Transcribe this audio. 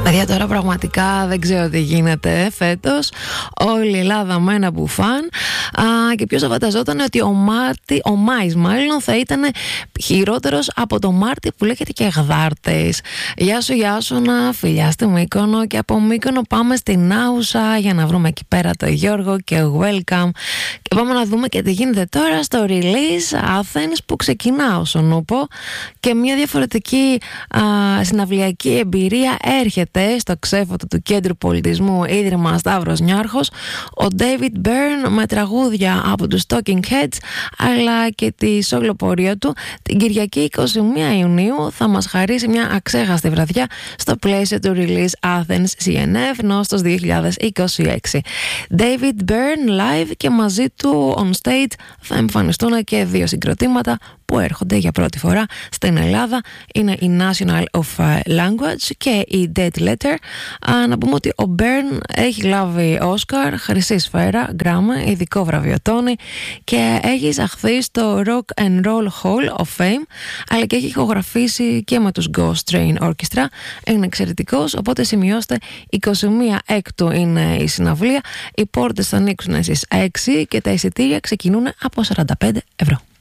Παιδιά, τώρα πραγματικά δεν ξέρω τι γίνεται φέτος. Όλη η Ελλάδα με ένα μπουφάν. Και ποιος θα φανταζόταν ότι ο Μάης μάλλον θα ήταν χειρότερος από το Μάρτι που λέγεται και Γδάρτες. Γεια σου Γιάσονα, φιλιά στη Μύκονο. Και από Μύκονο πάμε στην Άουσα για να βρούμε εκεί πέρα το Γιώργο και welcome. Και πάμε να δούμε και τι γίνεται τώρα στο Release Athens που ξεκινά όσον ούπο. Και μια διαφορετική συναυλιακή εμπειρία έρχεται στο ξέφωτο του Κέντρου Πολιτισμού Ίδρυμα Σταύρος Νιάρχος, ο David Byrne με τραγούδια από τους Talking Heads αλλά και τη solo πορεία του. Την Κυριακή 21 Ιουνίου θα μας χαρίσει μια αξέχαστη βραδιά στο πλαίσιο του Release Athens CNF Νόστος 2026. David Byrne live και μαζί του on stage θα εμφανιστούν και δύο συγκροτήματα που έρχονται για πρώτη φορά στην Ελλάδα. Είναι η National of Language και η Dead Letter. Να πούμε ότι ο Byrne έχει λάβει Oscar, Χρυσή Σφαίρα, Grammy, ειδικό βραβείο Tony και έχει εισαχθεί στο Rock and Roll Hall of Fame, αλλά και έχει ηχογραφήσει και με τους Ghost Train Orchestra. Είναι εξαιρετικός, οπότε σημειώστε 21 Έκτου είναι η συναυλία. Οι πόρτες θα ανοίξουν στις 6 και τα εισιτήρια ξεκινούν από 45 ευρώ.